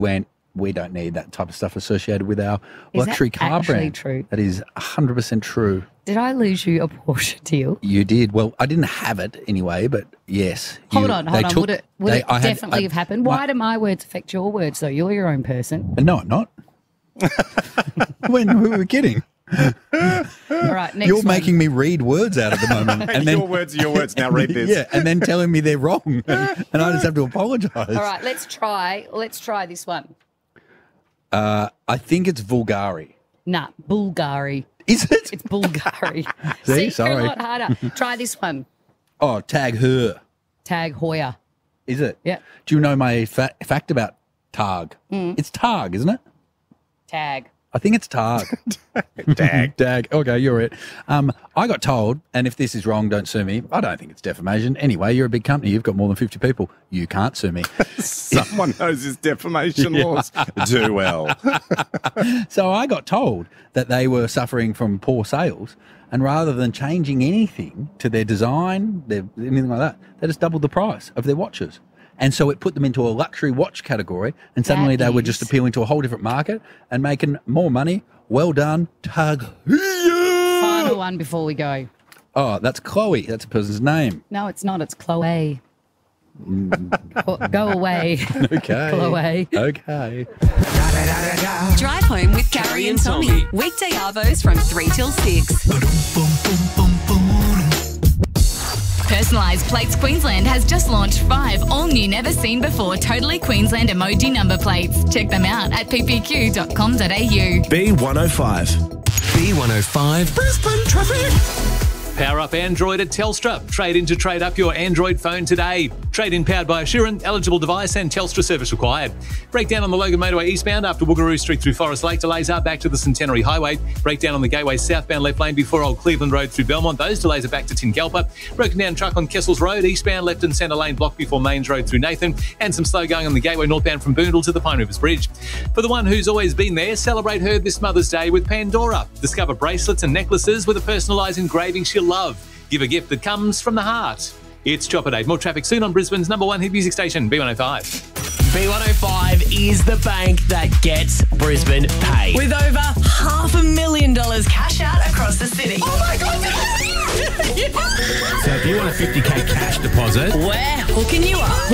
went, we don't need that type of stuff associated with our Is luxury that car actually brand. true? That is 100% true. Did I lose you a Porsche deal? You did. Well, I didn't have it anyway, but yes. Hold on. Would it definitely have happened? Why do my words affect your words, though? You're your own person. No, I'm not. When we were kidding. All right, next You're one. making me read words out at the moment. And then, your words are your words. Now read this. Yeah, and then telling me they're wrong. And I just have to apologise. All right, let's try this one. I think it's Vulgari. Nah, Bulgari. Is it? It's Bulgari. See, you're sorry. a lot harder. Try this one. Oh, Tag Heuer. Tag Heuer. Is it? Yeah. Do you know my fact about Targ? It's Targ, isn't it? Tag. I think it's Targ. Tag. Okay, you're it. I got told, and if this is wrong, don't sue me. I don't think it's defamation. Anyway, you're a big company. You've got more than 50 people. You can't sue me. Someone knows his defamation laws. Do well. So I got told that they were suffering from poor sales, and rather than changing anything to their design, anything like that, they just doubled the price of their watches. And so it put them into a luxury watch category, and suddenly they were just appealing to a whole different market and making more money. Well done, Tag. Final one before we go. Oh, that's Chloe. That's a person's name. No, it's not. It's Chloe. Go away. Okay. Chloe. Okay. Drive home with Carrie and Tommy. Weekday arvos from 3 till 6. Personalised Plates Queensland has just launched 5 all-new, never-seen-before Totally Queensland emoji number plates. Check them out at ppq.com.au. B105. B105 Brisbane traffic. Power up Android at Telstra. Trade in to trade up your Android phone today. Trade in powered by Assurant, eligible device and Telstra service required. Breakdown on the Logan Motorway eastbound after Woogaroo Street through Forest Lake. Delays are back to the Centenary Highway. Breakdown on the Gateway southbound left lane before Old Cleveland Road through Belmont. Those delays are back to Tingalpa. Broken down truck on Kessels Road eastbound left and centre lane blocked before Mains Road through Nathan. And some slow going on the Gateway northbound from Boondall to the Pine Rivers Bridge. For the one who's always been there, celebrate her this Mother's Day with Pandora. Discover bracelets and necklaces with a personalised engraving she'll love. Give a gift that comes from the heart. It's Chopper Day. More traffic soon on Brisbane's #1 hit music station, B105. B105 is the bank that gets Brisbane paid. With over $500,000 cash out across the city. Oh my God! So if you want a 50K cash deposit, We're hooking you up.